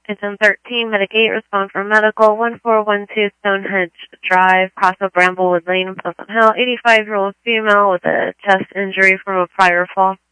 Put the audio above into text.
It's in 13, Mitigate, respond for medical, 1412 Stonehenge Drive, Crossville Bramblewood Lane, Pleasant Hill, 85-year-old female with a chest injury from a prior fall.